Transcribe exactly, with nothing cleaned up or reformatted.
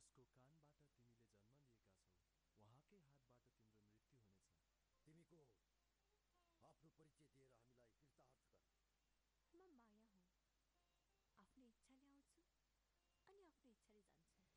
जसको कानबाट तिमीले जन्म लिएका छौ उहाँकै हातबाट तिम्रो मृत्यु हुनेछ। तिमी को हौ? आफ्नो परिचय दिएर हामीलाई कृतार्थ गर। म माया हुँ। आफ्नो इच्छाले आउँछु अनि आफ्नो इच्छाले जान्छु।